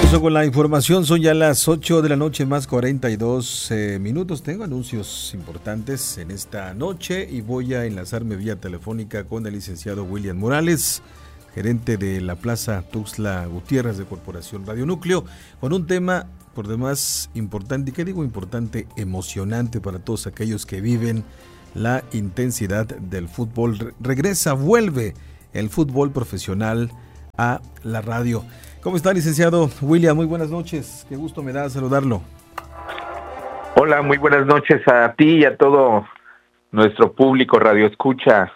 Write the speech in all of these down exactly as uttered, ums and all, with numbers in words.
Regreso con la información, son ya las ocho de la noche más cuarenta y dos eh, minutos. Tengo anuncios importantes en esta noche y voy a enlazarme vía telefónica con el licenciado William Morales, gerente de la Plaza Tuxtla Gutiérrez de Corporación Radio Núcleo, con un tema por demás importante, y qué digo importante, emocionante para todos aquellos que viven la intensidad del fútbol. Re- regresa, vuelve el fútbol profesional a la radio. ¿Cómo está, licenciado William? Muy buenas noches, qué gusto me da saludarlo. Hola, muy buenas noches a ti y a todo nuestro público Radio Escucha.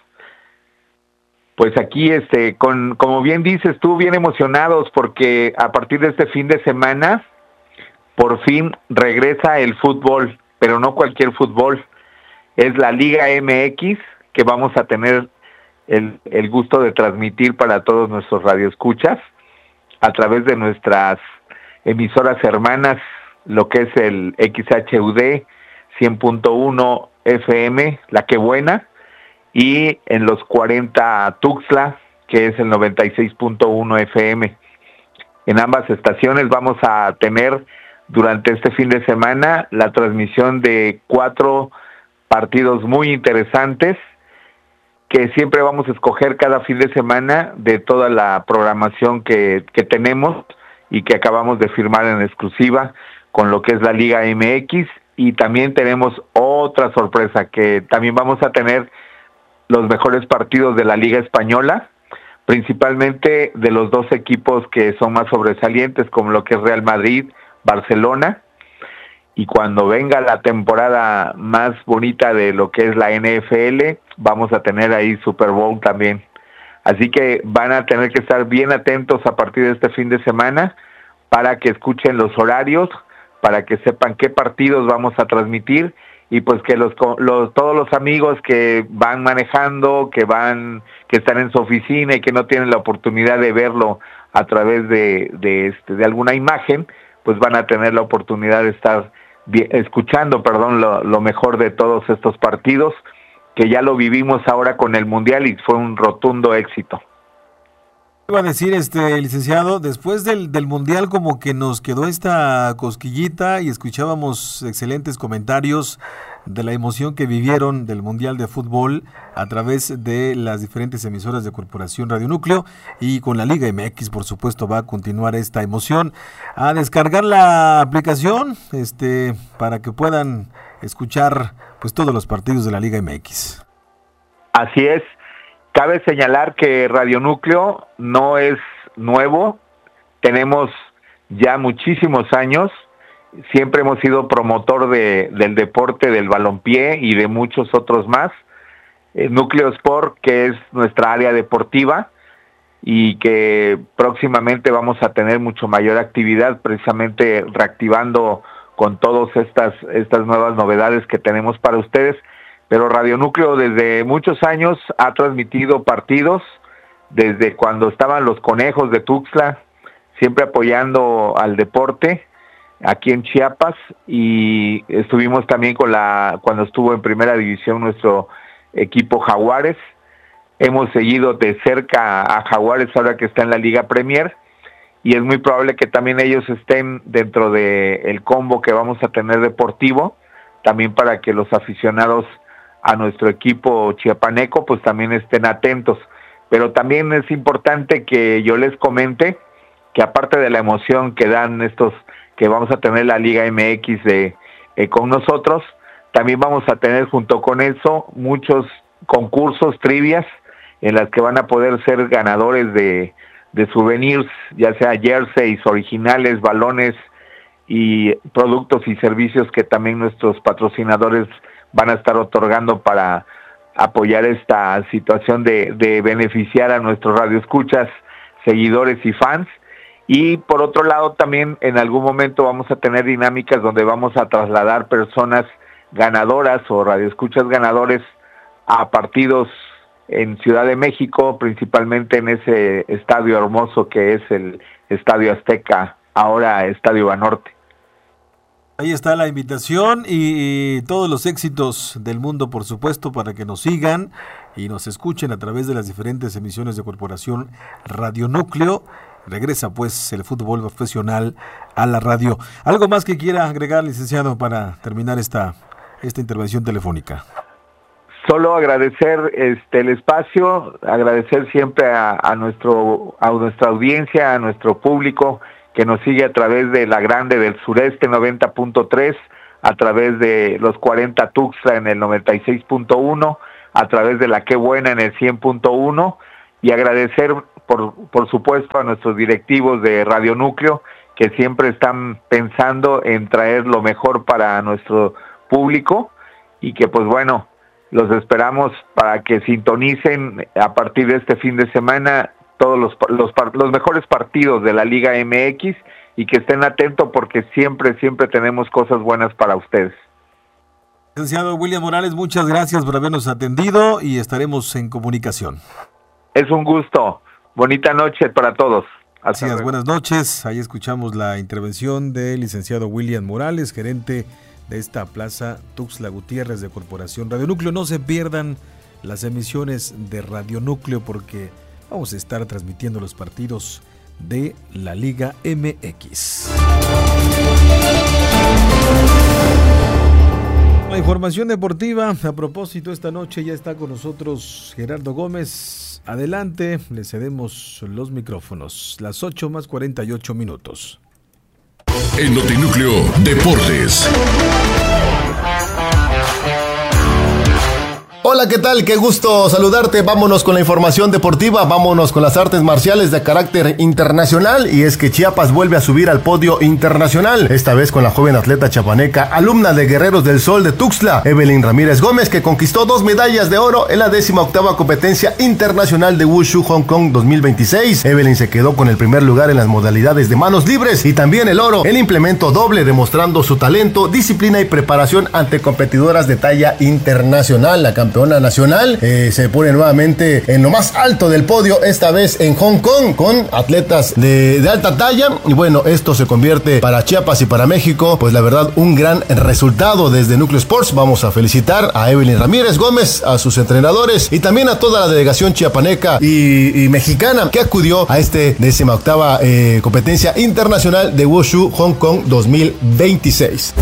Pues aquí, este, con, como bien dices tú, bien emocionados porque a partir de este fin de semana, por fin regresa el fútbol, pero no cualquier fútbol, es la Liga M X que vamos a tener el, el gusto de transmitir para todos nuestros radioescuchas a través de nuestras emisoras hermanas, lo que es el X H U D cien punto uno F M, La Que Buena, y en los cuarenta Tuxtla, que es el noventa y seis punto uno F M. En ambas estaciones vamos a tener durante este fin de semana la transmisión de cuatro partidos muy interesantes que siempre vamos a escoger cada fin de semana de toda la programación que, que tenemos y que acabamos de firmar en exclusiva con lo que es la Liga M X, y también tenemos otra sorpresa que también vamos a tener los mejores partidos de la Liga Española, principalmente de los dos equipos que son más sobresalientes, como lo que es Real Madrid, Barcelona, y cuando venga la temporada más bonita de lo que es la N F L, vamos a tener ahí Super Bowl también. Así que van a tener que estar bien atentos a partir de este fin de semana para que escuchen los horarios, para que sepan qué partidos vamos a transmitir, y pues que los, los todos los amigos que van manejando, que van, que están en su oficina y que no tienen la oportunidad de verlo a través de, de, este, de alguna imagen, pues van a tener la oportunidad de estar bien, escuchando, perdón, lo, lo mejor de todos estos partidos, que ya lo vivimos ahora con el Mundial y fue un rotundo éxito. Iba a decir, este licenciado, después del, del Mundial como que nos quedó esta cosquillita y escuchábamos excelentes comentarios de la emoción que vivieron del Mundial de Fútbol a través de las diferentes emisoras de Corporación Radio Núcleo, y con la Liga M X, por supuesto, va a continuar esta emoción. A descargar la aplicación este para que puedan escuchar pues todos los partidos de la Liga M X. Así es. Cabe señalar que Radio Núcleo no es nuevo, tenemos ya muchísimos años, siempre hemos sido promotor de, del deporte del balompié y de muchos otros más. El Núcleo Sport, que es nuestra área deportiva y que próximamente vamos a tener mucho mayor actividad, precisamente reactivando con todas estas, estas nuevas novedades que tenemos para ustedes. Pero Radio Núcleo desde muchos años ha transmitido partidos, desde cuando estaban los Conejos de Tuxtla, siempre apoyando al deporte aquí en Chiapas, y estuvimos también con la cuando estuvo en primera división nuestro equipo Jaguares. Hemos seguido de cerca a Jaguares ahora que está en la Liga Premier, y es muy probable que también ellos estén dentro del combo que vamos a tener deportivo, también para que los aficionados a nuestro equipo chiapaneco pues también estén atentos. Pero también es importante que yo les comente que aparte de la emoción que dan estos, que vamos a tener la Liga M X de, eh, con nosotros, también vamos a tener junto con eso muchos concursos, trivias, en las que van a poder ser ganadores de, de souvenirs, ya sea jerseys originales, balones y productos y servicios que también nuestros patrocinadores van a estar otorgando para apoyar esta situación de, de beneficiar a nuestros radioescuchas, seguidores y fans. Y por otro lado también en algún momento vamos a tener dinámicas donde vamos a trasladar personas ganadoras o radioescuchas ganadores a partidos en Ciudad de México, principalmente en ese estadio hermoso que es el Estadio Azteca, ahora Estadio Banorte. Ahí está la invitación y, y todos los éxitos del mundo, por supuesto, para que nos sigan y nos escuchen a través de las diferentes emisiones de Corporación Radio Núcleo regresa pues el fútbol profesional a la radio. ¿Algo más que quiera agregar, licenciado, para terminar esta, esta intervención telefónica? Solo agradecer este el espacio, agradecer siempre a, a nuestro a nuestra audiencia, a nuestro público que nos sigue a través de la Grande del Sureste noventa punto tres, a través de los cuarenta Tuxtla en el noventa y seis punto uno, a través de la Qué Buena en el cien punto uno, y agradecer por por supuesto a nuestros directivos de Radio Núcleo que siempre están pensando en traer lo mejor para nuestro público, y que pues bueno, los esperamos para que sintonicen a partir de este fin de semana todos los, los, los mejores partidos de la Liga M X, y que estén atentos porque siempre, siempre tenemos cosas buenas para ustedes. Licenciado William Morales, muchas gracias por habernos atendido y estaremos en comunicación. Es un gusto. Bonita noche para todos. Así es, buenas noches. Ahí escuchamos la intervención del licenciado William Morales, gerente de esta plaza Tuxtla Gutiérrez de Corporación Radio Núcleo. No se pierdan las emisiones de Radio Núcleo porque vamos a estar transmitiendo los partidos de la Liga M X. La información deportiva, a propósito, esta noche ya está con nosotros Gerardo Gómez. Adelante, le cedemos los micrófonos. Las ocho más cuarenta y ocho minutos. En Notinúcleo Deportes. Hola, ¿qué tal? Qué gusto saludarte. Vámonos con la información deportiva, vámonos con las artes marciales de carácter internacional, y es que Chiapas vuelve a subir al podio internacional, esta vez con la joven atleta chiapaneca, alumna de Guerreros del Sol de Tuxtla, Evelyn Ramírez Gómez, que conquistó dos medallas de oro en la décima octava competencia internacional de Wushu Hong Kong dos mil veintiséis. Evelyn se quedó con el primer lugar en las modalidades de manos libres y también el oro en implemento doble, demostrando su talento, disciplina y preparación ante competidoras de talla internacional. La campeona nacional eh, se pone nuevamente en lo más alto del podio, esta vez en Hong Kong, con atletas de, de alta talla, y bueno, esto se convierte para Chiapas y para México, pues la verdad, un gran resultado. Desde Núcleo Sports vamos a felicitar a Evelyn Ramírez Gómez, a sus entrenadores y también a toda la delegación chiapaneca y, y mexicana que acudió a este décima octava eh, competencia internacional de Wushu Hong Kong dos mil veintiséis.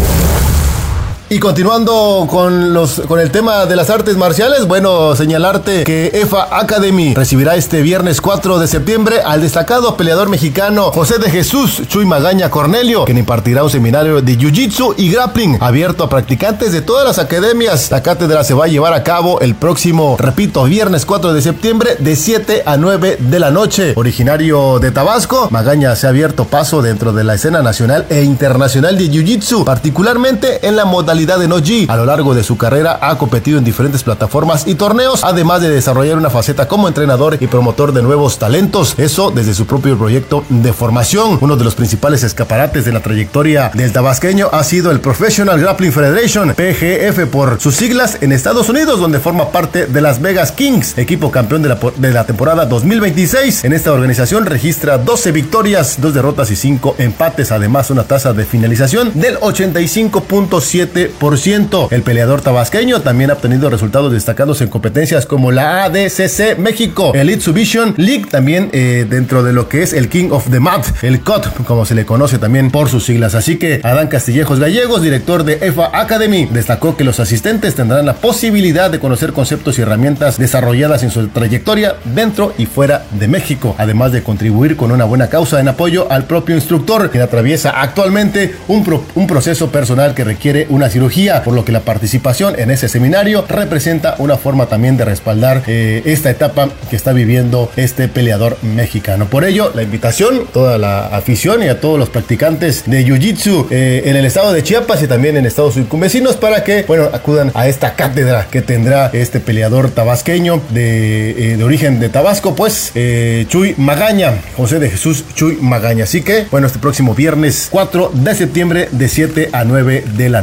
Y continuando con los con el tema de las artes marciales, bueno, señalarte que E F A Academy recibirá este viernes cuatro de septiembre al destacado peleador mexicano José de Jesús Chuy Magaña Cornelio, quien impartirá un seminario de Jiu-Jitsu y Grappling abierto a practicantes de todas las academias. La cátedra se va a llevar a cabo el próximo, repito, viernes cuatro de septiembre de siete a nueve de la noche. Originario de Tabasco, Magaña se ha abierto paso dentro de la escena nacional e internacional de Jiu-Jitsu, particularmente en la modalidad de no-gi. A lo largo de su carrera ha competido en diferentes plataformas y torneos, además de desarrollar una faceta como entrenador y promotor de nuevos talentos, eso desde su propio proyecto de formación. Uno de los principales escaparates de la trayectoria del tabasqueño ha sido el Professional Grappling Federation, P G F por sus siglas, en Estados Unidos, donde forma parte de Las Vegas Kings, equipo campeón de la, de la temporada dos mil veintiséis. En esta organización registra doce victorias, dos derrotas y cinco empates, además una tasa de finalización del ochenta y cinco punto siete por ciento. El peleador tabasqueño también ha obtenido resultados destacados en competencias como la A D C C México, Elite Submission League, también eh, dentro de lo que es el King of the Mat, el C O T, como se le conoce también por sus siglas. Así que Adán Castillejos Gallegos, director de E F A Academy, destacó que los asistentes tendrán la posibilidad de conocer conceptos y herramientas desarrolladas en su trayectoria dentro y fuera de México, además de contribuir con una buena causa en apoyo al propio instructor, quien atraviesa actualmente un, pro, un proceso personal que requiere una cirugía, por lo que la participación en ese seminario representa una forma también de respaldar eh, esta etapa que está viviendo este peleador mexicano. Por ello, la invitación, toda la afición y a todos los practicantes de Jiu-Jitsu eh, en el estado de Chiapas y también en estados circunvecinos para que, bueno, acudan a esta cátedra que tendrá este peleador tabasqueño de, eh, de origen de Tabasco, pues eh, Chuy Magaña, José de Jesús Chuy Magaña. Así que, bueno, este próximo viernes cuatro de septiembre de siete a nueve de la noche. Y vamos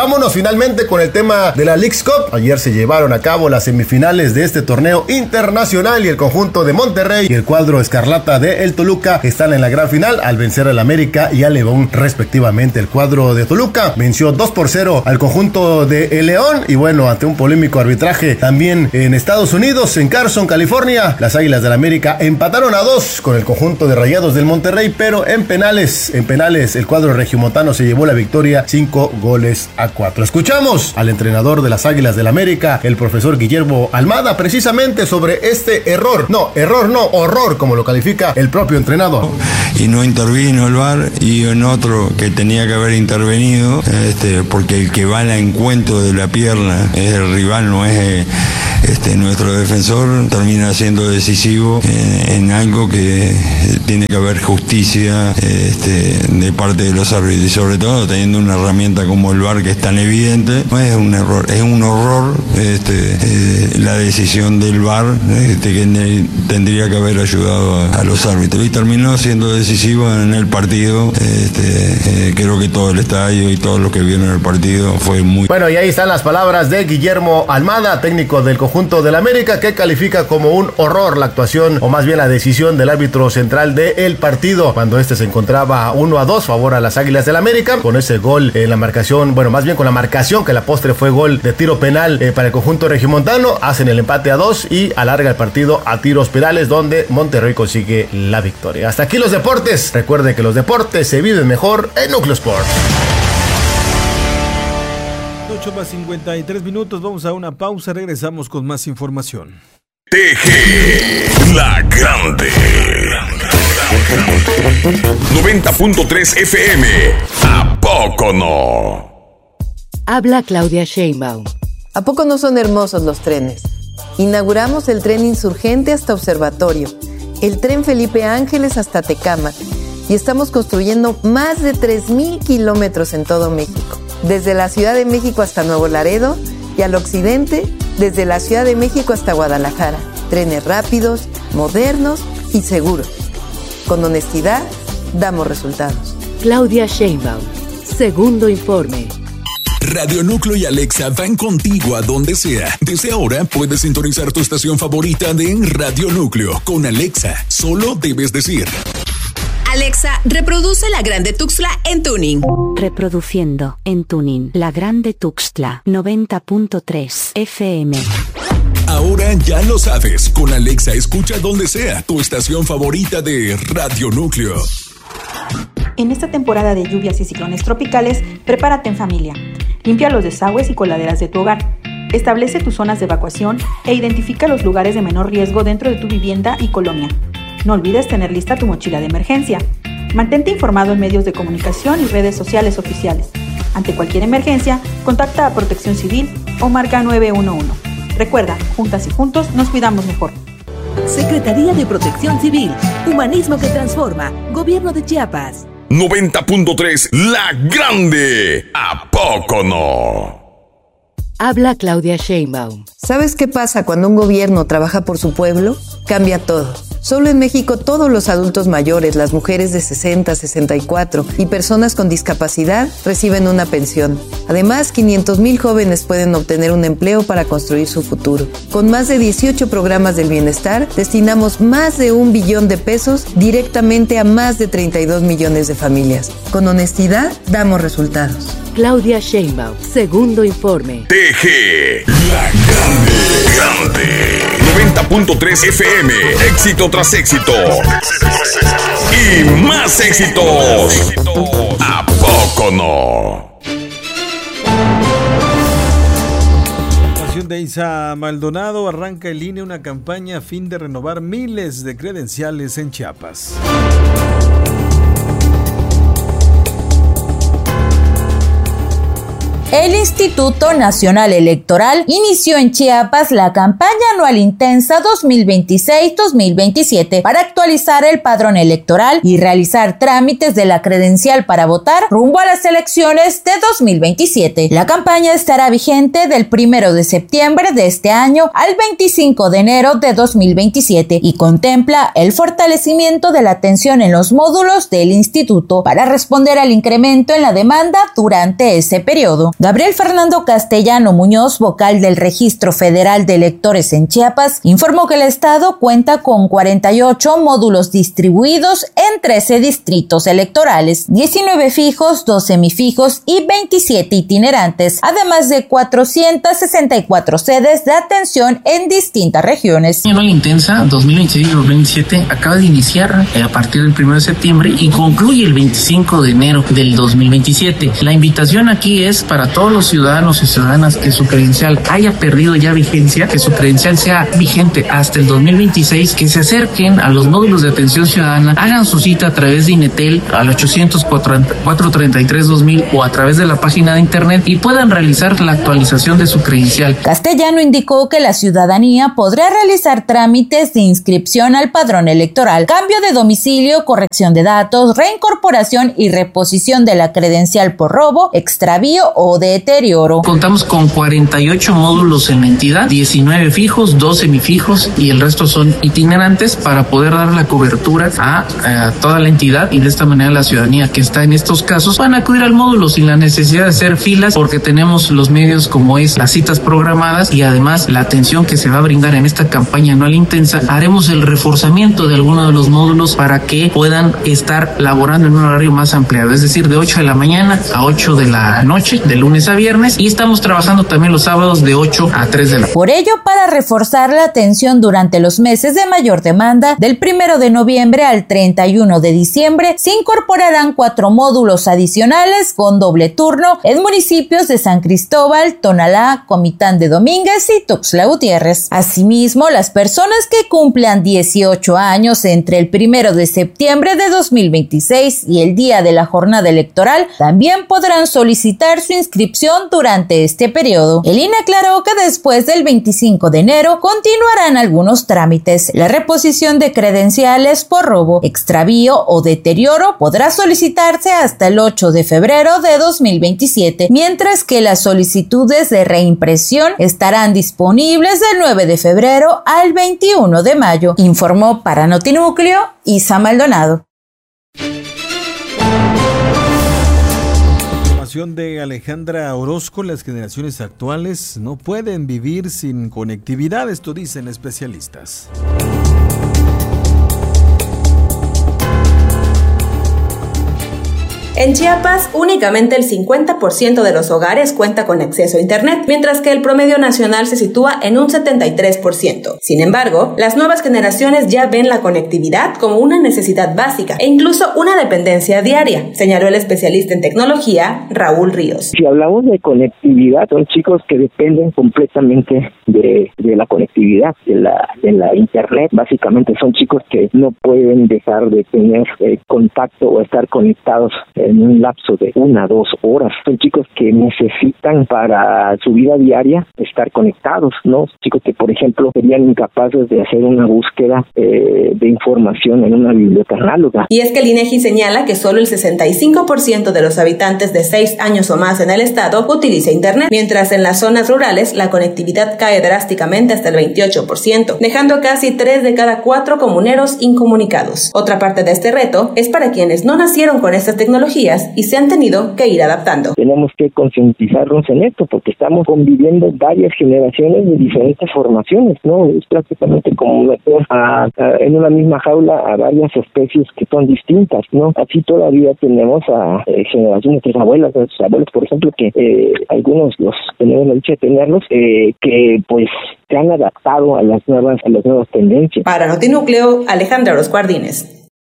Vámonos finalmente con el tema de la Leagues Cup. Ayer se llevaron a cabo las semifinales de este torneo internacional y el conjunto de Monterrey y el cuadro escarlata de el Toluca están en la gran final al vencer al América y al León respectivamente. El cuadro de Toluca venció dos por cero al conjunto de el León y bueno, ante un polémico arbitraje también en Estados Unidos, en Carson, California, las Águilas del América empataron a dos con el conjunto de Rayados del Monterrey, pero en penales, en penales el cuadro regiomontano se llevó la victoria cinco goles a cuatro. Escuchamos al entrenador de las Águilas del América, el profesor Guillermo Almada, precisamente sobre este error, no, error no, horror, como lo califica el propio entrenador. Y no intervino el V A R, y en otro que tenía que haber intervenido, este, porque el que va al encuentro de la pierna es el rival, no es este, nuestro defensor, termina siendo decisivo en, en algo que tiene que haber justicia este, de parte de los árbitros, y sobre todo teniendo una herramienta como el V A R que es tan evidente. No es un error, es un horror este, eh, la decisión del V A R este, que tendría que haber ayudado a, a los árbitros, y terminó siendo decisivo en el partido. Este, eh, creo que todo el estadio y todos los que vieron el partido fue muy... Bueno, y ahí están las palabras de Guillermo Almada, técnico del conjunto del América, que califica como un horror la actuación, o más bien la decisión del árbitro central del partido, cuando este se encontraba uno a dos favor a las Águilas del América, con ese gol en la marcación, bueno, más bien con la marcación, que la postre fue gol de tiro penal eh, para el conjunto regiomontano, hacen el empate a dos y alarga el partido a tiros penales, donde Monterrey consigue la victoria. Hasta aquí los deportes. Recuerden que los deportes se viven mejor en Núcleo Sport. ocho más cincuenta y tres minutos, vamos a una pausa, regresamos con más información. T G La Grande noventa punto tres F M. ¿A poco no? Habla Claudia Sheinbaum. ¿A poco no son hermosos los trenes? Inauguramos el tren Insurgente hasta Observatorio, el tren Felipe Ángeles hasta Tecámac, y estamos construyendo más de tres mil kilómetros en todo México, desde la Ciudad de México hasta Nuevo Laredo, y al occidente, desde la Ciudad de México hasta Guadalajara. Trenes rápidos, modernos y seguros. Con honestidad, damos resultados. Claudia Sheinbaum. Segundo informe. Radio Núcleo y Alexa van contigo a donde sea. Desde ahora puedes sintonizar tu estación favorita de Radio Núcleo. Con Alexa, solo debes decir: Alexa, reproduce La Grande Tuxtla en tuning. Reproduciendo en tuning La Grande Tuxtla noventa punto tres F M. Ahora ya lo sabes. Con Alexa escucha donde sea tu estación favorita de Radio Núcleo. En esta temporada de lluvias y ciclones tropicales, prepárate en familia. Limpia los desagües y coladeras de tu hogar. Establece tus zonas de evacuación e identifica los lugares de menor riesgo dentro de tu vivienda y colonia. No olvides tener lista tu mochila de emergencia. Mantente informado en medios de comunicación y redes sociales oficiales. Ante cualquier emergencia, contacta a Protección Civil o marca nueve uno uno. Recuerda, juntas y juntos nos cuidamos mejor. Secretaría de Protección Civil, Humanismo que Transforma, Gobierno de Chiapas. noventa punto tres La Grande. ¿A poco no? Habla Claudia Sheinbaum. ¿Sabes qué pasa cuando un gobierno trabaja por su pueblo? Cambia todo. Solo en México todos los adultos mayores, las mujeres de sesenta, sesenta y cuatro y personas con discapacidad reciben una pensión. Además, quinientos mil jóvenes pueden obtener un empleo para construir su futuro. Con más de dieciocho programas del bienestar, destinamos más de un billón de pesos directamente a más de treinta y dos millones de familias. Con honestidad, damos resultados. Claudia Sheinbaum, segundo informe. T G La Grande, Grande. noventa punto tres F M. Éxito tras éxito. Y más éxitos. ¿A poco no? De Isa Maldonado, arranca en línea una campaña a fin de renovar miles de credenciales en Chiapas. El Instituto Nacional Electoral inició en Chiapas la campaña anual intensa dos mil veintiséis dos mil veintisiete para actualizar el padrón electoral y realizar trámites de la credencial para votar rumbo a las elecciones de dos mil veintisiete. La campaña estará vigente del primero de septiembre de este año al veinticinco de enero de dos mil veintisiete y contempla el fortalecimiento de la atención en los módulos del instituto para responder al incremento en la demanda durante ese periodo. Gabriel Fernando Castellano Muñoz, vocal del Registro Federal de Electores en Chiapas, informó que el estado cuenta con cuarenta y ocho módulos distribuidos en trece distritos electorales, diecinueve fijos, dos semifijos y veintisiete itinerantes, además de cuatrocientas sesenta y cuatro sedes de atención en distintas regiones. La anual intensa dos mil veintiséis dos mil veintisiete acaba de iniciar eh, a partir del primero de septiembre y concluye el veinticinco de enero del dos mil veintisiete. La invitación aquí es para todos los ciudadanos y ciudadanas que su credencial haya perdido ya vigencia, que su credencial sea vigente hasta el dos mil veintiséis, que se acerquen a los módulos de atención ciudadana, hagan su cita a través de INETEL al ochocientos cuatro treinta y tres dos mil o a través de la página de internet y puedan realizar la actualización de su credencial. Castellano indicó que la ciudadanía podrá realizar trámites de inscripción al padrón electoral, cambio de domicilio, corrección de datos, reincorporación y reposición de la credencial por robo, extravío o deterioro. Contamos con cuarenta y ocho módulos en la entidad, diecinueve fijos, dos semifijos y el resto son itinerantes para poder dar la cobertura a, a toda la entidad, y de esta manera la ciudadanía que está en estos casos van a acudir al módulo sin la necesidad de hacer filas, porque tenemos los medios como es las citas programadas y además la atención que se va a brindar en esta campaña anual intensa. Haremos el reforzamiento de algunos de los módulos para que puedan estar laborando en un horario más ampliado, es decir, de ocho de la mañana a ocho de la noche, de lunes a viernes, y estamos trabajando también los sábados de ocho a tres de la noche. Por ello, para reforzar la atención durante los meses de mayor demanda, del primero de noviembre al treinta y uno de diciembre, se incorporarán cuatro módulos adicionales con doble turno en municipios de San Cristóbal, Tonalá, Comitán de Domínguez y Tuxtla Gutiérrez. Asimismo, las personas que cumplan dieciocho años entre el primero de septiembre de dos mil veintiséis y el día de la jornada electoral también podrán solicitar su inscripción durante este periodo. El I N E aclaró que después del veinticinco de enero continuarán algunos trámites. La reposición de credenciales por robo, extravío o deterioro podrá solicitarse hasta el ocho de febrero de dos mil veintisiete, mientras que las solicitudes de reimpresión estarán disponibles del nueve de febrero al veintiuno de mayo, informó para Notinúcleo Isa Maldonado. Información de Alejandra Orozco: las generaciones actuales no pueden vivir sin conectividad, esto dicen especialistas. En Chiapas, únicamente el cincuenta por ciento de los hogares cuenta con acceso a Internet, mientras que el promedio nacional se sitúa en un setenta y tres por ciento. Sin embargo, las nuevas generaciones ya ven la conectividad como una necesidad básica e incluso una dependencia diaria, señaló el especialista en tecnología, Raúl Ríos. Si hablamos de conectividad, son chicos que dependen completamente de, de la conectividad, de la, de la Internet. Básicamente son chicos que no pueden dejar de tener eh, contacto o estar conectados eh, en un lapso de una, dos horas. Son chicos que necesitan para su vida diaria estar conectados, ¿no? Chicos que, por ejemplo, serían incapaces de hacer una búsqueda eh, de información en una biblioteca análoga. Y es que el INEGI señala que solo el sesenta y cinco por ciento de los habitantes de seis años o más en el estado utiliza Internet, mientras en las zonas rurales la conectividad cae drásticamente hasta el veintiocho por ciento, dejando a casi tres de cada cuatro comuneros incomunicados. Otra parte de este reto es para quienes no nacieron con estas tecnologías y se han tenido que ir adaptando. Tenemos que concientizarnos en esto porque estamos conviviendo varias generaciones de diferentes formaciones, ¿no? Es prácticamente como meter a, a, en una misma jaula a varias especies que son distintas, ¿no? Así todavía tenemos a eh, generaciones de abuelas, de sus abuelos, por ejemplo, que eh, algunos los tenemos la dicha de tenerlos, eh, que pues se han adaptado a las nuevas, a las nuevas tendencias. Para Notinúcleo, Alejandra Orozco Ardínez.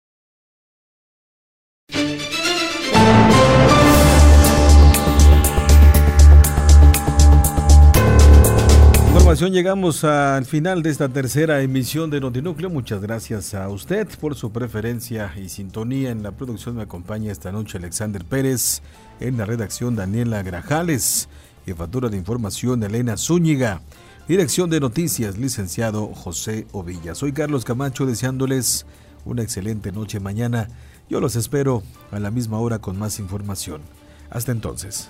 Llegamos al final de esta tercera emisión de Notinúcleo. Muchas gracias a usted por su preferencia y sintonía. En la producción me acompaña esta noche Alexander Pérez, en la redacción Daniela Grajales, jefatura de información Elena Zúñiga, dirección de noticias licenciado José Ovilla. Soy Carlos Camacho, deseándoles una excelente noche mañana. Yo los espero a la misma hora con más información. Hasta entonces.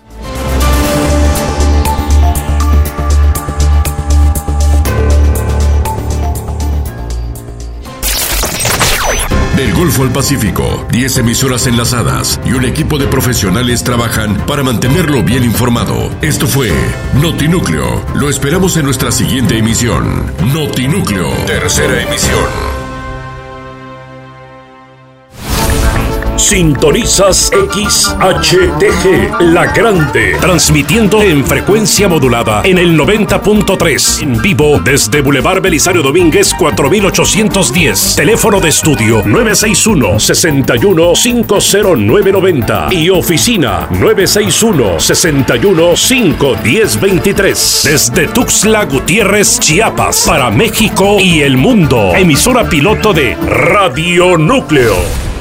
Del Golfo al Pacífico, diez emisoras enlazadas y un equipo de profesionales trabajan para mantenerlo bien informado. Esto fue Notinúcleo. Lo esperamos en nuestra siguiente emisión. Notinúcleo, tercera emisión. Sintonizas X H T G, La Grande, transmitiendo en frecuencia modulada en el noventa punto tres, en vivo desde Boulevard Belisario Domínguez cuatro mil ochocientos diez, teléfono de estudio nueve seis uno, seis uno cinco cero nueve nueve cero y oficina nueve seis uno, seis uno cinco uno cero dos tres, desde Tuxtla Gutiérrez, Chiapas, para México y el mundo, emisora piloto de Radio Núcleo.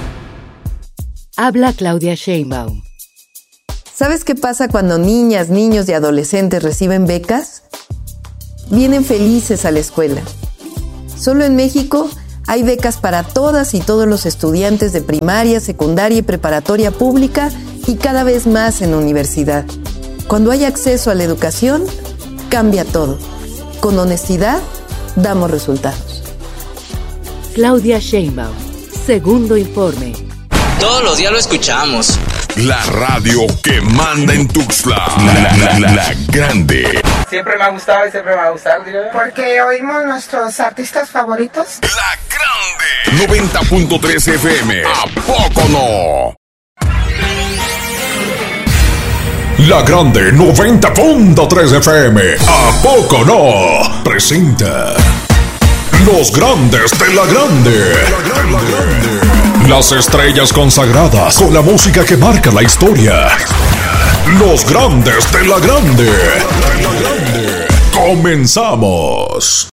Habla Claudia Sheinbaum. ¿Sabes qué pasa cuando niñas, niños y adolescentes reciben becas? Vienen felices a la escuela. Solo en México hay becas para todas y todos los estudiantes de primaria, secundaria y preparatoria pública y cada vez más en universidad. Cuando hay acceso a la educación, cambia todo. Con honestidad, damos resultados. Claudia Sheinbaum, segundo informe. Todos los días lo escuchamos. La radio que manda en Tuxtla. La, la, la, la Grande. Siempre me ha gustado y siempre me va a gustar, digo. Porque oímos nuestros artistas favoritos. La Grande. noventa punto tres F M. ¿A poco no? La Grande noventa punto tres F M. ¿A poco no? Presenta Los Grandes de la Grande. La Grande. La Grande. Las estrellas consagradas con la música que marca la historia. Los Grandes de la Grande. Comenzamos.